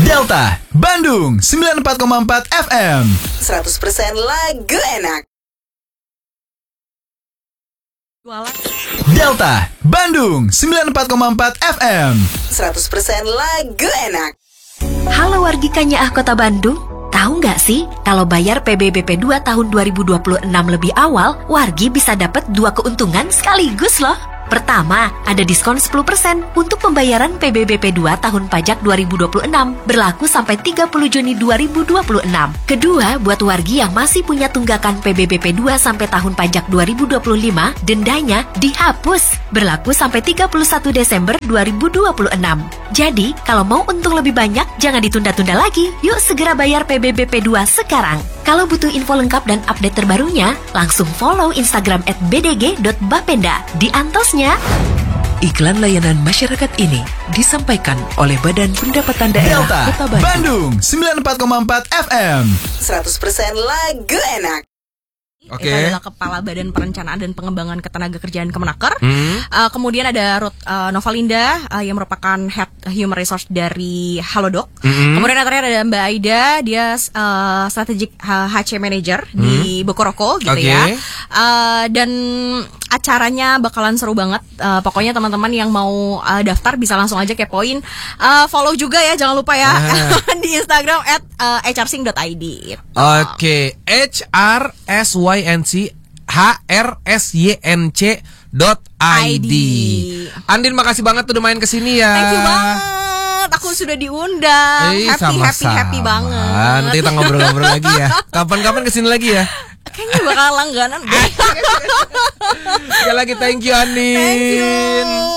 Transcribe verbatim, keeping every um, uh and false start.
Delta, Bandung, sembilan puluh empat koma empat F M. seratus persen lagu enak. Delta, Bandung, sembilan puluh empat koma empat F M. seratus persen lagu enak. Halo wargi Kanyaah Kota Bandung. Tahu nggak sih, kalau bayar P B B P dua tahun dua ribu dua puluh enam lebih awal, wargi bisa dapat dua keuntungan sekaligus loh. Pertama, ada diskon sepuluh persen untuk pembayaran P B B P dua tahun pajak dua ribu dua puluh enam, berlaku sampai tiga puluh Juni dua ribu dua puluh enam. Kedua, buat wargi yang masih punya tunggakan P B B P dua sampai tahun pajak dua ribu dua puluh lima, dendanya dihapus, berlaku sampai tiga puluh satu Desember dua ribu dua puluh enam. Jadi, kalau mau untung lebih banyak, jangan ditunda-tunda lagi. Yuk segera bayar P B B P dua sekarang. Kalau butuh info lengkap dan update terbarunya, langsung follow Instagram at b d g dot bapenda. Di antosnya. Iklan layanan masyarakat ini disampaikan oleh Badan Pendapatan Daerah Delta, Kota Bandung. Bandung, sembilan puluh empat koma empat F M. seratus persen lagu enak. Oke. Itu adalah Kepala Badan Perencanaan dan Pengembangan Ketenagakerjaan Kemenaker. Hmm. Uh, kemudian ada Ruth uh, Novalinda uh, yang merupakan Head Human Resource dari Halodoc. Hmm. Kemudian terakhir ada Mbak Aida, dia uh, Strategic uh, H C Manager hmm. di Bokoroko gitu okay. ya. Uh, dan acaranya bakalan seru banget. Uh, pokoknya teman-teman yang mau uh, daftar bisa langsung aja kepoin. Uh, follow juga ya, jangan lupa ya ah. di Instagram at uh, h r sing dot i d. Oke, okay. H R S Y N C H R S Y N C dot I D. Andin, makasih banget udah main kesini ya. Thank you banget, aku sudah diundang. Eh, happy sama-sama. happy happy banget. Nanti kita ngobrol-ngobrol lagi ya. Kapan-kapan kesini lagi ya. Kayaknya bakal langganan deh. Sekali lagi thank you Andin. Thank you.